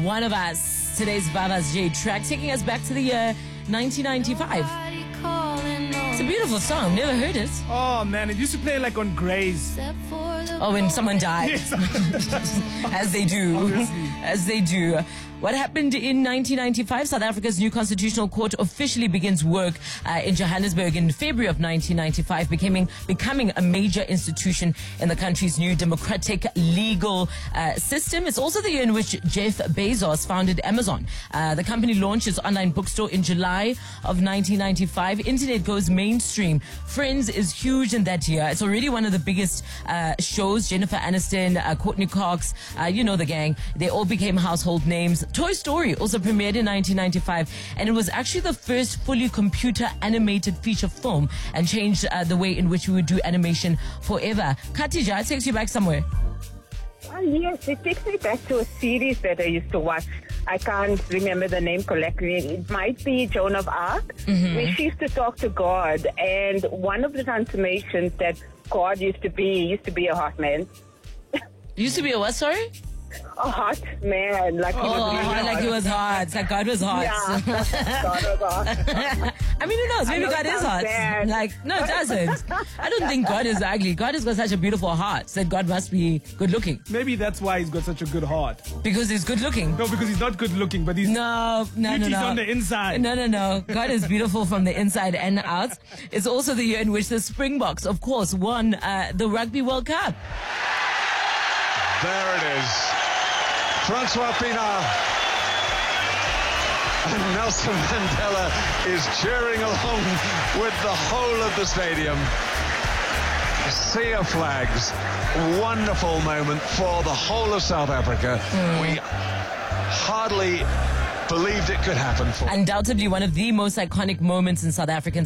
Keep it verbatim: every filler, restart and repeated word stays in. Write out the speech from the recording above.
One of us, today's Vava's J track, taking us back to the year nineteen ninety-five. It's a beautiful song. Never heard it. Oh man, it used to play like on Grays. Oh, when someone died. As they do. Obviously. As they do. What happened in nineteen ninety-five? South Africa's new constitutional court officially begins work uh, in Johannesburg in February of nineteen ninety-five, becoming becoming a major institution in the country's new democratic legal uh, system. It's also the year in which Jeff Bezos founded Amazon. Uh, the company launched its online bookstore in July of nineteen ninety-five. Internet goes mainstream. Friends is huge in that year. It's already one of the biggest uh, shows. Jennifer Aniston, uh, Courtney Cox, uh, you know the gang. They all became household names. Toy Story also premiered in nineteen ninety-five, and it was actually the first fully computer animated feature film and changed uh, the way in which we would do animation forever. Khatija, it takes you back somewhere. Oh, yes, it takes me back to a series that I used to watch. I can't remember the name correctly. It might be Joan of Arc, mm-hmm. where she used to talk to God, and one of the transformations that God used to be used to be a hot man. Used to be a what, sorry? A hot man, like he oh, was really hot. like he was hot. Like God was hot. Yeah, God was hot. I mean, who knows? Maybe God is hot. Bad. Like, no, it doesn't. I don't think God is ugly. God has got such a beautiful heart. So God must be good looking. Maybe that's why he's got such a good heart. Because he's good looking. No, because he's not good looking, but he's no, no, no, no. on the inside. No, no, no. God is beautiful from the inside and out. It's also the year in which the Springboks, of course, won uh, the Rugby World Cup. There it is. Francois Pienaar and Nelson Mandela is cheering along with the whole of the stadium. A sea of flags. Wonderful moment for the whole of South Africa. Mm. We hardly believed it could happen for. Undoubtedly one of the most iconic moments in South African